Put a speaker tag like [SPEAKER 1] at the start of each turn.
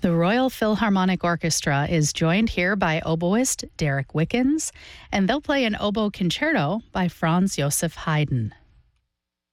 [SPEAKER 1] The Royal Philharmonic Orchestra is joined here by oboist Derek Wickens, and they'll play an oboe concerto by Franz Joseph Haydn.